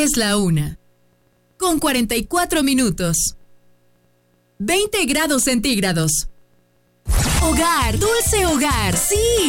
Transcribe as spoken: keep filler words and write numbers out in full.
Es la una. Con cuarenta y cuatro minutos. veinte grados centígrados. Hogar, dulce hogar, sí.